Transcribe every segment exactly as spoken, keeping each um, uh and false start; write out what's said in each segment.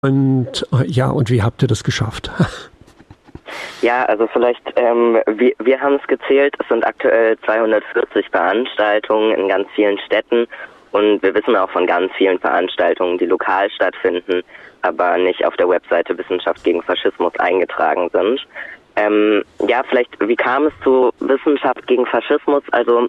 Und äh, ja, und wie habt ihr das geschafft? Ja, also vielleicht, ähm, wir, wir haben es gezählt, es sind aktuell zweihundertvierzig Veranstaltungen in ganz vielen Städten und wir wissen auch von ganz vielen Veranstaltungen, die lokal stattfinden, aber nicht auf der Webseite Wissenschaft gegen Faschismus eingetragen sind. Ähm, ja, vielleicht, wie kam es zu Wissenschaft gegen Faschismus? Also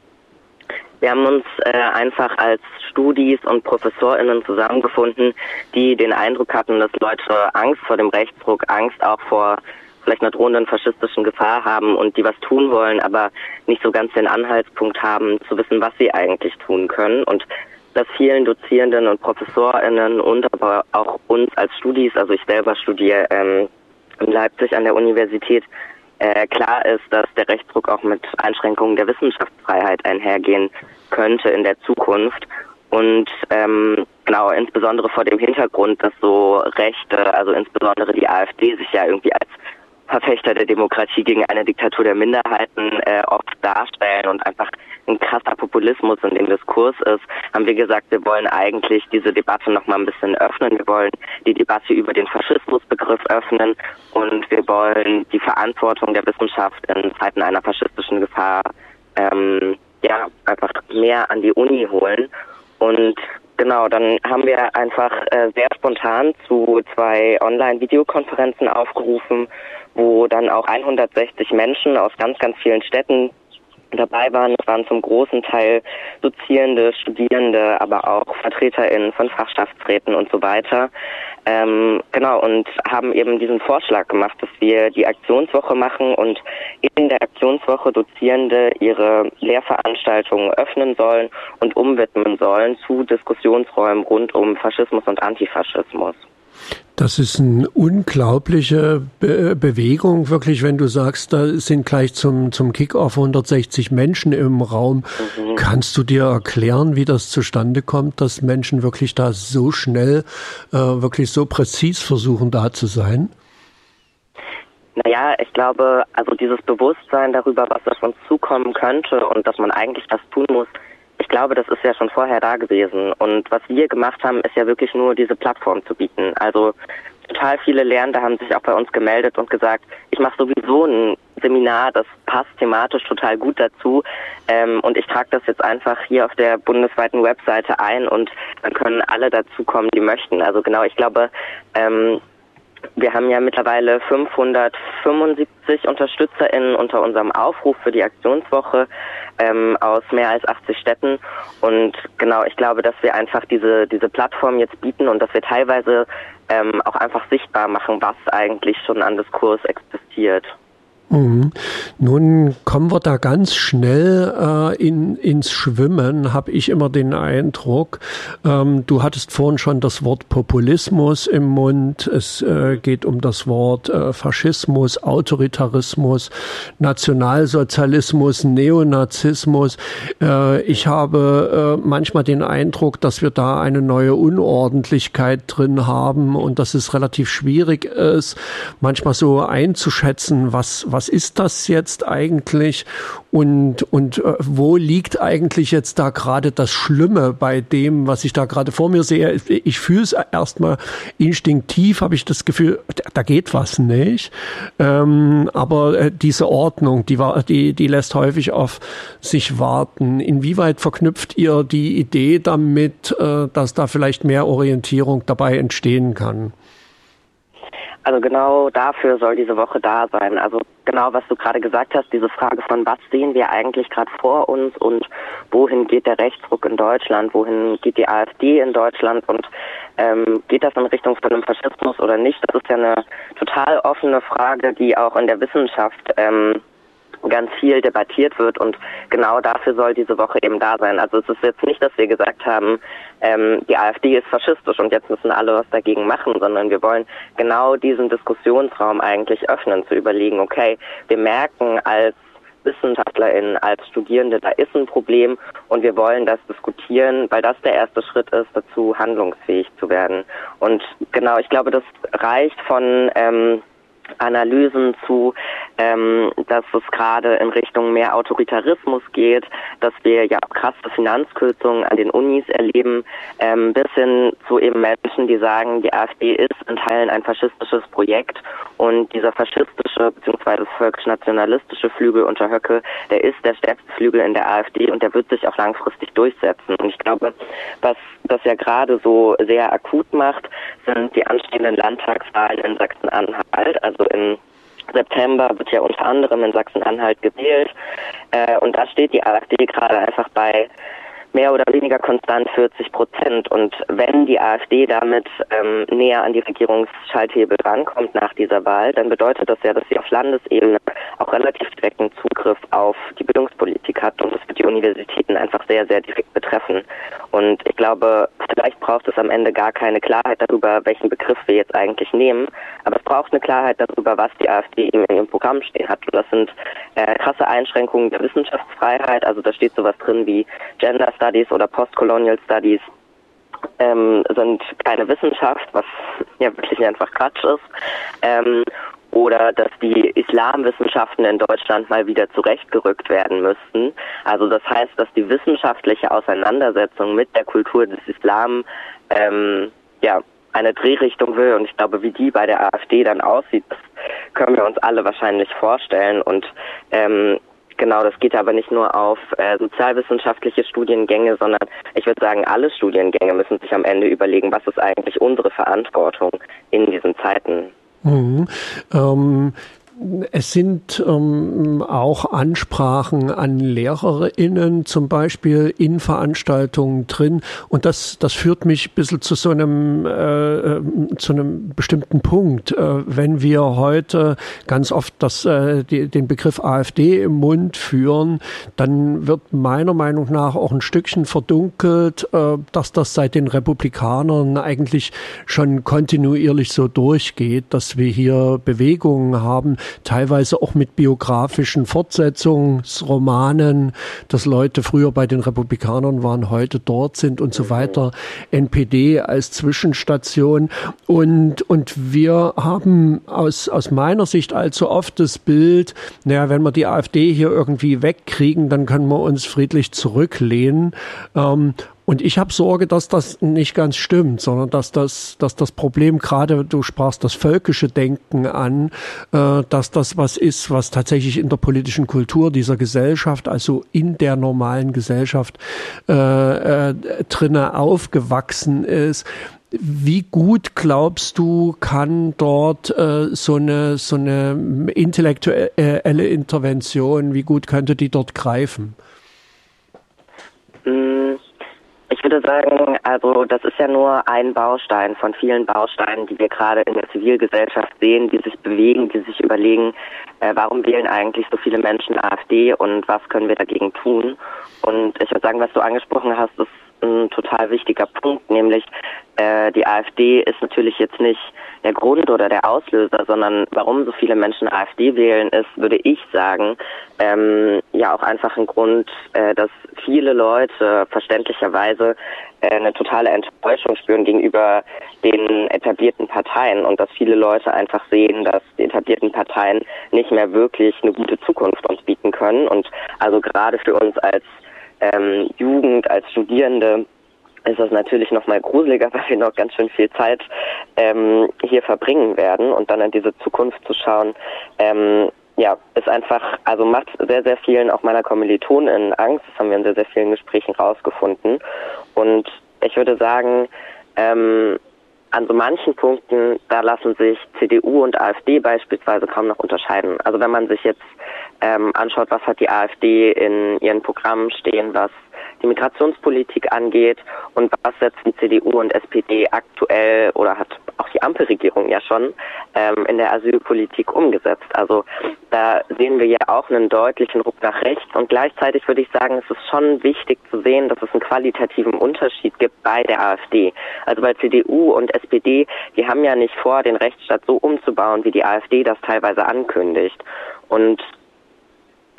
wir haben uns äh, einfach als Studis und ProfessorInnen zusammengefunden, die den Eindruck hatten, dass Leute Angst vor dem Rechtsruck, Angst auch vor vielleicht einer drohenden faschistischen Gefahr haben und die was tun wollen, aber nicht so ganz den Anhaltspunkt haben, zu wissen, was sie eigentlich tun können. Und dass vielen Dozierenden und ProfessorInnen und aber auch uns als Studis, also ich selber studiere ähm, in Leipzig an der Universität, äh, klar ist, dass der Rechtsruck auch mit Einschränkungen der Wissenschaftsfreiheit einhergehen könnte in der Zukunft. Und ähm, genau, insbesondere vor dem Hintergrund, dass so Rechte, also insbesondere die AfD, sich ja irgendwie als Verfechter der Demokratie gegen eine Diktatur der Minderheiten äh, oft darstellen und einfach ein krasser Populismus in dem Diskurs ist, haben wir gesagt, wir wollen eigentlich diese Debatte noch mal ein bisschen öffnen. Wir wollen die Debatte über den Faschismusbegriff öffnen und wir wollen die Verantwortung der Wissenschaft in Zeiten einer faschistischen Gefahr ähm, ja einfach mehr an die Uni holen. Und genau, dann haben wir einfach äh, sehr spontan zu zwei Online-Videokonferenzen aufgerufen, wo dann auch hundertsechzig Menschen aus ganz, ganz vielen Städten dabei waren. Es waren zum großen Teil Dozierende, Studierende, aber auch VertreterInnen von Fachschaftsräten und so weiter. Ähm, genau, und haben eben diesen Vorschlag gemacht, dass wir die Aktionswoche machen und in der Aktionswoche Dozierende ihre Lehrveranstaltungen öffnen sollen und umwidmen sollen zu Diskussionsräumen rund um Faschismus und Antifaschismus. Das ist eine unglaubliche Be- Bewegung, wirklich, wenn du sagst, da sind gleich zum, zum Kick-Off hundertsechzig Menschen im Raum. Mhm. Kannst du dir erklären, wie das zustande kommt, dass Menschen wirklich da so schnell, äh, wirklich so präzis versuchen, da zu sein? Naja, ich glaube, also dieses Bewusstsein darüber, was auf uns zukommen könnte und dass man eigentlich was tun muss, ich glaube, das ist ja schon vorher da gewesen. Und was wir gemacht haben, ist ja wirklich nur diese Plattform zu bieten. Also total viele Lehrende haben sich auch bei uns gemeldet und gesagt, ich mache sowieso ein Seminar, das passt thematisch total gut dazu. Ähm, und ich trage das jetzt einfach hier auf der bundesweiten Webseite ein und dann können alle dazukommen, die möchten. Also genau, ich glaube, ähm, wir haben ja mittlerweile fünfhundertfünfundsiebzig UnterstützerInnen unter unserem Aufruf für die Aktionswoche ähm, aus mehr als achtzig Städten. Und genau, ich glaube, dass wir einfach diese diese Plattform jetzt bieten und dass wir teilweise ähm, auch einfach sichtbar machen, was eigentlich schon an Diskurs existiert. Mhm. Nun kommen wir da ganz schnell äh, in, ins Schwimmen, habe ich immer den Eindruck. Ähm, du hattest vorhin schon das Wort Populismus im Mund. Es äh, geht um das Wort äh, Faschismus, Autoritarismus, Nationalsozialismus, Neonazismus. Äh, ich habe äh, manchmal den Eindruck, dass wir da eine neue Unordentlichkeit drin haben und dass es relativ schwierig ist, manchmal so einzuschätzen, was was Was ist das jetzt eigentlich und und äh, wo liegt eigentlich jetzt da gerade das Schlimme bei dem, was ich da gerade vor mir sehe? Ich, ich fühle es erstmal instinktiv, habe ich das Gefühl, da geht was nicht. Ähm, aber äh, diese Ordnung, die war, die die lässt häufig auf sich warten. Inwieweit verknüpft ihr die Idee damit, äh, dass da vielleicht mehr Orientierung dabei entstehen kann? Also genau dafür soll diese Woche da sein. Also genau, was du gerade gesagt hast, diese Frage von, was sehen wir eigentlich gerade vor uns und wohin geht der Rechtsruck in Deutschland, wohin geht die AfD in Deutschland und ähm, geht das in Richtung von einem Faschismus oder nicht? Das ist ja eine total offene Frage, die auch in der Wissenschaft ähm, ganz viel debattiert wird und genau dafür soll diese Woche eben da sein. Also es ist jetzt nicht, dass wir gesagt haben, ähm, die AfD ist faschistisch und jetzt müssen alle was dagegen machen, sondern wir wollen genau diesen Diskussionsraum eigentlich öffnen, zu überlegen, okay, wir merken als WissenschaftlerInnen, als Studierende, da ist ein Problem und wir wollen das diskutieren, weil das der erste Schritt ist, dazu handlungsfähig zu werden. Und genau, ich glaube, das reicht von ähm, Analysen zu ähm, dass es gerade in Richtung mehr Autoritarismus geht, dass wir ja auch krasse Finanzkürzungen an den Unis erleben, ähm, bis hin zu eben Menschen, die sagen, die AfD ist in Teilen ein faschistisches Projekt und dieser faschistische bzw. völkisch-nationalistische Flügel unter Höcke, der ist der stärkste Flügel in der AfD und der wird sich auch langfristig durchsetzen. Und ich glaube, was das ja gerade so sehr akut macht, sind die anstehenden Landtagswahlen in Sachsen-Anhalt. Also im September wird ja unter anderem in Sachsen-Anhalt gewählt. Äh, und da steht die AfD gerade einfach bei mehr oder weniger konstant vierzig Prozent. Und wenn die AfD damit ähm, näher an die Regierungsschalthebel rankommt nach dieser Wahl, dann bedeutet das ja, dass sie auf Landesebene auch relativ direkten Zugriff auf die Bildungspolitik hat. Und das wird die Universitäten einfach sehr, sehr direkt betreffen. Und ich glaube, vielleicht braucht es am Ende gar keine Klarheit darüber, welchen Begriff wir jetzt eigentlich nehmen. Aber es braucht eine Klarheit darüber, was die AfD in ihrem Programm stehen hat. Und das sind äh, krasse Einschränkungen der Wissenschaftsfreiheit. Also da steht sowas drin wie Gender Studies oder Postcolonial Studies ähm, sind keine Wissenschaft, was ja wirklich einfach Quatsch ist. Ähm, oder dass die Islamwissenschaften in Deutschland mal wieder zurechtgerückt werden müssten. Also das heißt, dass die wissenschaftliche Auseinandersetzung mit der Kultur des Islam ähm, ja eine Drehrichtung will. Und ich glaube, wie die bei der AfD dann aussieht, das können wir uns alle wahrscheinlich vorstellen. Und ähm, Genau, das geht aber nicht nur auf äh, sozialwissenschaftliche Studiengänge, sondern ich würde sagen, alle Studiengänge müssen sich am Ende überlegen, was ist eigentlich unsere Verantwortung in diesen Zeiten. Mhm. Ähm Es sind ähm, auch Ansprachen an LehrerInnen zum Beispiel in Veranstaltungen drin. Und das, das führt mich ein bisschen zu so einem, äh, zu einem bestimmten Punkt. Äh, wenn wir heute ganz oft das, äh, die, den Begriff AfD im Mund führen, dann wird meiner Meinung nach auch ein Stückchen verdunkelt, äh, dass das seit den Republikanern eigentlich schon kontinuierlich so durchgeht, dass wir hier Bewegungen haben, teilweise auch mit biografischen Fortsetzungsromanen, dass Leute früher bei den Republikanern waren, heute dort sind und so weiter. N P D als Zwischenstation. Und, und wir haben aus, aus meiner Sicht allzu oft das Bild, naja, wenn wir die AfD hier irgendwie wegkriegen, dann können wir uns friedlich zurücklehnen. Ähm, Und ich habe Sorge, dass das nicht ganz stimmt, sondern dass das, dass das Problem gerade, du sprachst das völkische Denken an, äh, dass das was ist, was tatsächlich in der politischen Kultur dieser Gesellschaft, also in der normalen Gesellschaft äh, äh, drinne aufgewachsen ist. Wie gut, glaubst du, kann dort äh, so eine so eine intellektuelle Intervention, wie gut könnte die dort greifen? Mm. Ich würde sagen, also das ist ja nur ein Baustein von vielen Bausteinen, die wir gerade in der Zivilgesellschaft sehen, die sich bewegen, die sich überlegen, äh, warum wählen eigentlich so viele Menschen AfD und was können wir dagegen tun. Und ich würde sagen, was du angesprochen hast, ist ein total wichtiger Punkt, nämlich äh, die AfD ist natürlich jetzt nicht der Grund oder der Auslöser, sondern warum so viele Menschen AfD wählen, ist, würde ich sagen, ähm, ja auch einfach ein Grund, äh, dass viele Leute verständlicherweise äh, eine totale Enttäuschung spüren gegenüber den etablierten Parteien und dass viele Leute einfach sehen, dass die etablierten Parteien nicht mehr wirklich eine gute Zukunft uns bieten können. Und also gerade für uns als ähm, Jugend, als Studierende ist das natürlich noch mal gruseliger, weil wir noch ganz schön viel Zeit ähm, hier verbringen werden und dann in diese Zukunft zu schauen, ähm, ja, ist einfach, also macht sehr, sehr vielen auch meiner KommilitonInnen Angst. Das haben wir in sehr, sehr vielen Gesprächen rausgefunden. Und ich würde sagen, ähm, an so manchen Punkten, da lassen sich C D U und AfD beispielsweise kaum noch unterscheiden. Also wenn man sich jetzt ähm, anschaut, was hat die AfD in ihren Programmen stehen, was die Migrationspolitik angeht und was setzen C D U und S P D aktuell oder hat auch die Ampelregierung ja schon ähm, in der Asylpolitik umgesetzt. Also da sehen wir ja auch einen deutlichen Ruck nach rechts und gleichzeitig würde ich sagen, es ist schon wichtig zu sehen, dass es einen qualitativen Unterschied gibt bei der AfD. Also bei C D U und S P D, die haben ja nicht vor, den Rechtsstaat so umzubauen, wie die AfD das teilweise ankündigt. Und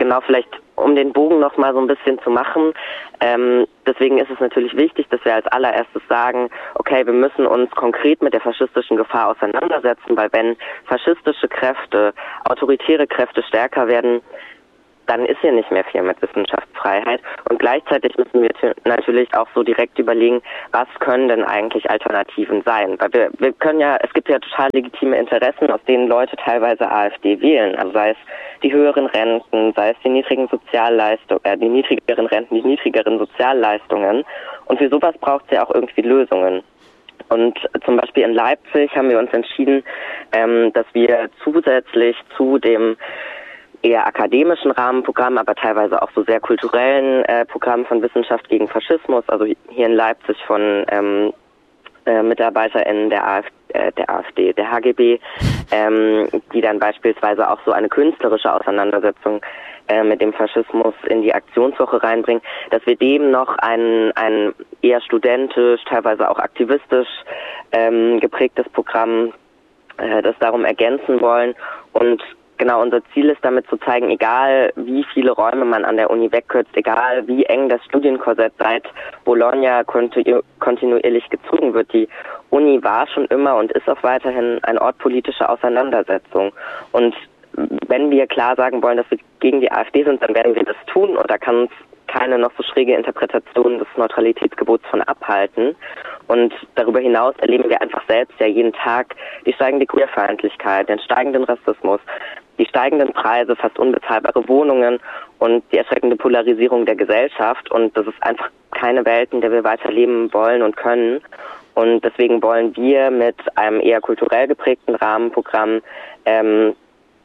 genau, vielleicht um den Bogen noch mal so ein bisschen zu machen. Ähm, deswegen ist es natürlich wichtig, dass wir als allererstes sagen, okay, wir müssen uns konkret mit der faschistischen Gefahr auseinandersetzen, weil wenn faschistische Kräfte, autoritäre Kräfte stärker werden, dann ist hier nicht mehr viel mit Wissenschaftsfreiheit. Und gleichzeitig müssen wir natürlich auch so direkt überlegen, was können denn eigentlich Alternativen sein? Weil wir, wir können ja, es gibt ja total legitime Interessen, aus denen Leute teilweise AfD wählen. Also sei es die höheren Renten, sei es die niedrigen Sozialleistungen, äh, die niedrigeren Renten, die niedrigeren Sozialleistungen. Und für sowas braucht es ja auch irgendwie Lösungen. Und zum Beispiel in Leipzig haben wir uns entschieden, ähm, dass wir zusätzlich zu dem eher akademischen Rahmenprogramm, aber teilweise auch so sehr kulturellen äh, Programmen von Wissenschaft gegen Faschismus, also hier in Leipzig von ähm, äh, MitarbeiterInnen der AfD, äh, der AfD, der H G B, ähm, die dann beispielsweise auch so eine künstlerische Auseinandersetzung äh, mit dem Faschismus in die Aktionswoche reinbringen, dass wir dem noch ein, ein eher studentisch, teilweise auch aktivistisch ähm, geprägtes Programm, äh, das darum ergänzen wollen. Und genau, unser Ziel ist damit zu zeigen, egal wie viele Räume man an der Uni wegkürzt, egal wie eng das Studienkorsett seit Bologna kontinu- kontinuierlich gezogen wird, die Uni war schon immer und ist auch weiterhin ein Ort politischer Auseinandersetzung. Und wenn wir klar sagen wollen, dass wir gegen die AfD sind, dann werden wir das tun und da kann uns keine noch so schräge Interpretation des Neutralitätsgebots von abhalten. Und darüber hinaus erleben wir einfach selbst ja jeden Tag die steigende Queerfeindlichkeit, den steigenden Rassismus, die steigenden Preise, fast unbezahlbare Wohnungen und die erschreckende Polarisierung der Gesellschaft. Und das ist einfach keine Welt, in der wir weiterleben wollen und können. Und deswegen wollen wir mit einem eher kulturell geprägten Rahmenprogramm ähm,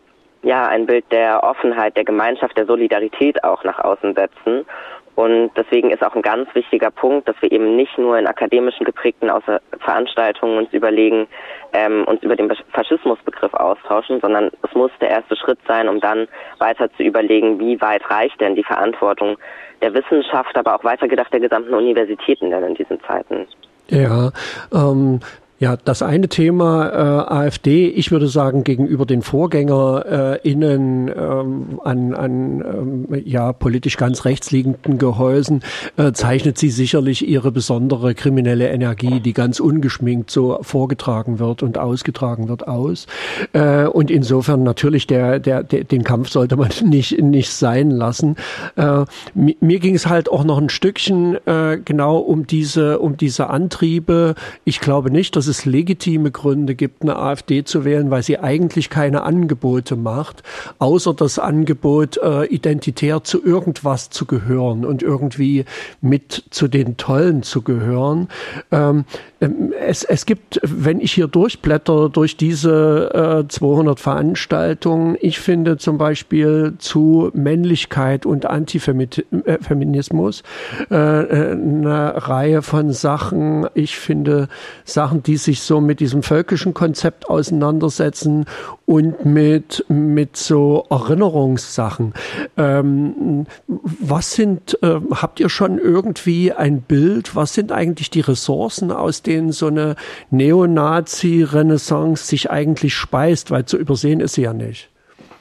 ja ein Bild der Offenheit, der Gemeinschaft, der Solidarität auch nach außen setzen. Und deswegen ist auch ein ganz wichtiger Punkt, dass wir eben nicht nur in akademischen geprägten Außer- Veranstaltungen uns überlegen, ähm, uns über den Faschismusbegriff austauschen, sondern es muss der erste Schritt sein, um dann weiter zu überlegen, wie weit reicht denn die Verantwortung der Wissenschaft, aber auch weitergedacht der gesamten Universitäten denn in diesen Zeiten. Ja, ähm, ja, das eine Thema äh, AfD, ich würde sagen, gegenüber den VorgängerInnen ähm, an, an ähm, ja, politisch ganz rechts liegenden Gehäusen äh, zeichnet sie sicherlich ihre besondere kriminelle Energie, die ganz ungeschminkt so vorgetragen wird und ausgetragen wird, aus. Äh, und insofern natürlich der, der, der, den Kampf sollte man nicht, nicht sein lassen. Äh, mi, mir ging es halt auch noch ein Stückchen äh, genau um diese, um diese Antriebe. Ich glaube nicht, dass es legitime Gründe gibt, eine AfD zu wählen, weil sie eigentlich keine Angebote macht, außer das Angebot, äh, identitär zu irgendwas zu gehören und irgendwie mit zu den Tollen zu gehören. Ähm, es, es gibt, wenn ich hier durchblätter durch diese äh, zweihundert Veranstaltungen, ich finde zum Beispiel zu Männlichkeit und Antifeminismus äh, eine Reihe von Sachen. Ich finde Sachen, die sich so mit diesem völkischen Konzept auseinandersetzen und mit, mit so Erinnerungssachen. Ähm, was sind, äh, habt ihr schon irgendwie ein Bild? Was sind eigentlich die Ressourcen, aus denen so eine Neonazi-Renaissance sich eigentlich speist? Weil zu übersehen ist sie ja nicht.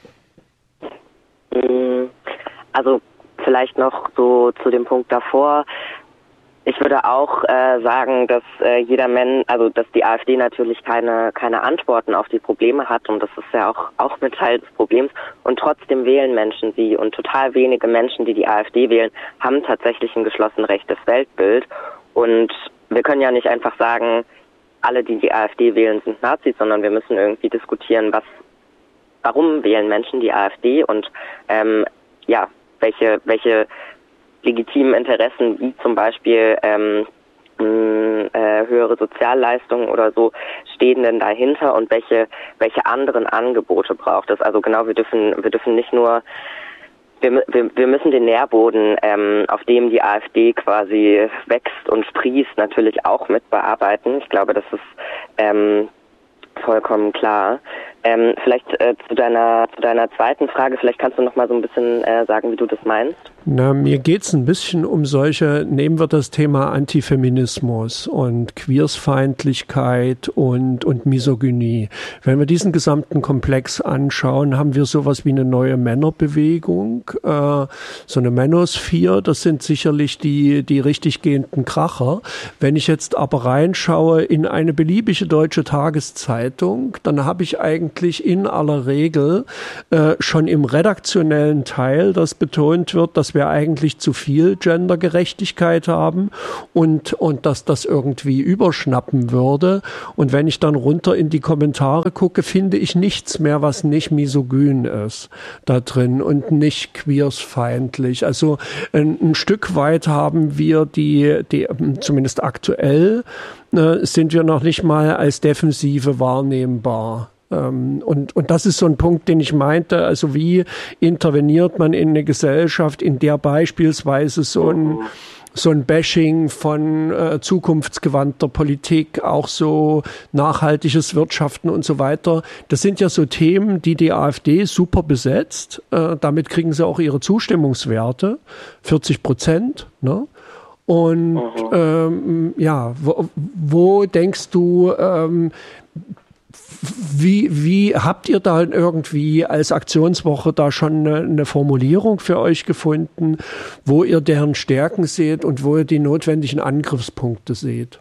Also vielleicht noch so zu dem Punkt davor. Ich würde auch äh, sagen, dass äh, jeder Mensch, also dass die AfD natürlich keine keine Antworten auf die Probleme hat und das ist ja auch auch mit Teil des Problems und trotzdem wählen Menschen sie und total wenige Menschen, die die AfD wählen, haben tatsächlich ein geschlossen rechtes Weltbild und wir können ja nicht einfach sagen, alle, die die AfD wählen, sind Nazis, sondern wir müssen irgendwie diskutieren, was, warum wählen Menschen die AfD und ähm, ja, welche welche legitimen Interessen, wie zum Beispiel ähm, mh, äh, höhere Sozialleistungen oder so, stehen denn dahinter und welche welche anderen Angebote braucht es? Also genau, wir dürfen wir dürfen nicht nur wir wir, wir müssen den Nährboden, ähm, auf dem die AfD quasi wächst und sprießt, natürlich auch mit bearbeiten. Ich glaube, das ist ähm, vollkommen klar. Ähm, vielleicht äh, zu deiner zu deiner zweiten Frage, vielleicht kannst du noch mal so ein bisschen äh, sagen, wie du das meinst. Na, mir geht's ein bisschen um solche, nehmen wir das Thema Antifeminismus und Queersfeindlichkeit und, und Misogynie. Wenn wir diesen gesamten Komplex anschauen, haben wir sowas wie eine neue Männerbewegung, äh, so eine Manosphere, das sind sicherlich die, die richtig gehenden Kracher. Wenn ich jetzt aber reinschaue in eine beliebige deutsche Tageszeitung, dann habe ich eigentlich in aller Regel äh, schon im redaktionellen Teil, das betont wird, dass wir eigentlich zu viel Gendergerechtigkeit haben und, und dass das irgendwie überschnappen würde. Und wenn ich dann runter in die Kommentare gucke, finde ich nichts mehr, was nicht misogyn ist da drin und nicht queersfeindlich. Also ein, ein Stück weit haben wir die, die zumindest aktuell, äh, sind wir noch nicht mal als Defensive wahrnehmbar. Und, und das ist so ein Punkt, den ich meinte, also wie interveniert man in eine Gesellschaft, in der beispielsweise so ein, so ein Bashing von äh, zukunftsgewandter Politik, auch so nachhaltiges Wirtschaften und so weiter, das sind ja so Themen, die die AfD super besetzt, äh, damit kriegen sie auch ihre Zustimmungswerte, vierzig Prozent, ne? Und ähm, ja, wo, wo denkst du, ähm, Wie, wie habt ihr da irgendwie als Aktionswoche da schon eine, eine Formulierung für euch gefunden, wo ihr deren Stärken seht und wo ihr die notwendigen Angriffspunkte seht?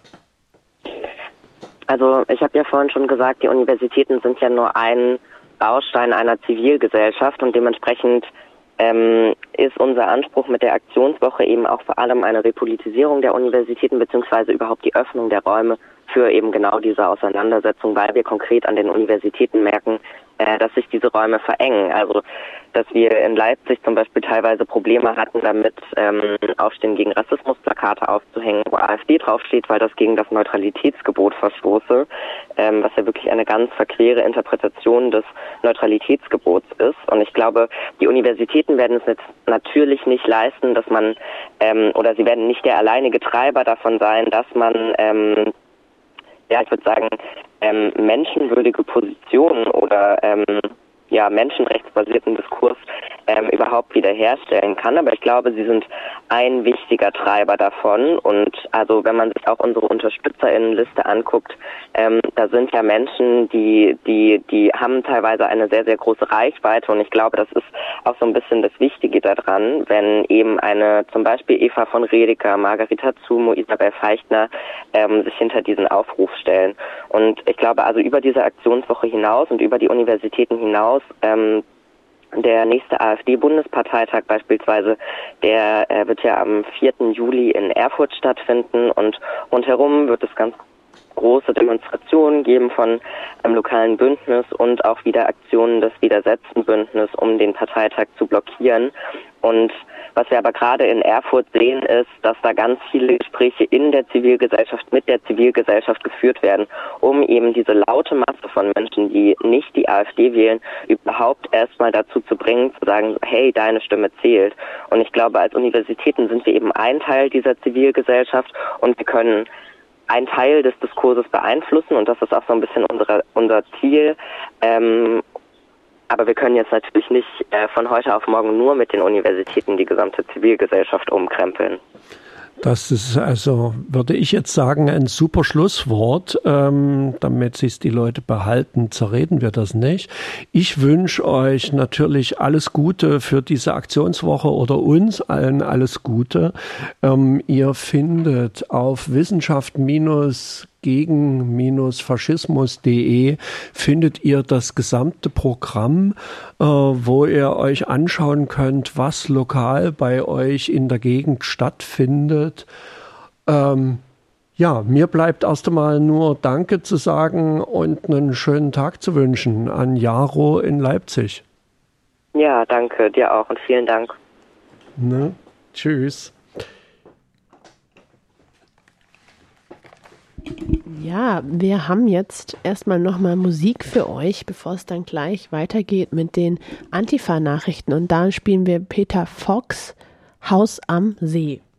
Also ich habe ja vorhin schon gesagt, die Universitäten sind ja nur ein Baustein einer Zivilgesellschaft und dementsprechend ähm, ist unser Anspruch mit der Aktionswoche eben auch vor allem eine Repolitisierung der Universitäten beziehungsweise überhaupt die Öffnung der Räume für eben genau diese Auseinandersetzung, weil wir konkret an den Universitäten merken, äh, dass sich diese Räume verengen. Also, dass wir in Leipzig zum Beispiel teilweise Probleme hatten damit, ähm, Aufstehen gegen Rassismus-Plakate aufzuhängen, wo AfD draufsteht, weil das gegen das Neutralitätsgebot verstoße, ähm, was ja wirklich eine ganz verquere Interpretation des Neutralitätsgebots ist. Und ich glaube, die Universitäten werden es jetzt natürlich nicht leisten, dass man, ähm, oder sie werden nicht der alleinige Treiber davon sein, dass man ähm, ja, ich würde sagen, ähm, menschenwürdige Positionen oder ähm, ja, menschenrechtsbasierten Diskurs ähm, überhaupt wiederherstellen kann. Aber ich glaube, sie sind ein wichtiger Treiber davon. Und also wenn man sich auch unsere UnterstützerInnenliste anguckt, ähm, da sind ja Menschen, die, die, die haben teilweise eine sehr, sehr große Reichweite. Und ich glaube, das ist auch so ein bisschen das Wichtige daran, wenn eben eine, zum Beispiel Eva von Redeker, Margarita Zumo, Isabel Feichtner, ähm, sich hinter diesen Aufruf stellen. Und ich glaube, also über diese Aktionswoche hinaus und über die Universitäten hinaus, ähm, der nächste AfD-Bundesparteitag beispielsweise, der äh, wird ja am vierten Juli in Erfurt stattfinden und rundherum wird es ganz große Demonstrationen geben von einem lokalen Bündnis und auch wieder Aktionen des Widersetzen-Bündnis, um den Parteitag zu blockieren. Und was wir aber gerade in Erfurt sehen, ist, dass da ganz viele Gespräche in der Zivilgesellschaft, mit der Zivilgesellschaft geführt werden, um eben diese laute Masse von Menschen, die nicht die AfD wählen, überhaupt erstmal dazu zu bringen, zu sagen, hey, deine Stimme zählt. Und ich glaube, als Universitäten sind wir eben ein Teil dieser Zivilgesellschaft und wir können einen Teil des Diskurses beeinflussen und das ist auch so ein bisschen unsere, unser Ziel. Ähm, aber wir können jetzt natürlich nicht äh, von heute auf morgen nur mit den Universitäten die gesamte Zivilgesellschaft umkrempeln. Das ist also, würde ich jetzt sagen, ein super Schlusswort. Ähm, damit sich die Leute behalten, zerreden wir das nicht. Ich wünsche euch natürlich alles Gute für diese Aktionswoche oder uns allen alles Gute. Ähm, ihr findet auf Wissenschaft gegen Faschismus punkt de findet ihr das gesamte Programm, äh, wo ihr euch anschauen könnt, was lokal bei euch in der Gegend stattfindet. Ähm, ja, mir bleibt erst einmal nur Danke zu sagen und einen schönen Tag zu wünschen an Jaro in Leipzig. Ja, danke, dir auch und vielen Dank. Ne? Tschüss. Ja, wir haben jetzt erstmal nochmal Musik für euch, bevor es dann gleich weitergeht mit den Antifa-Nachrichten. Und da spielen wir Peter Fox, Haus am See.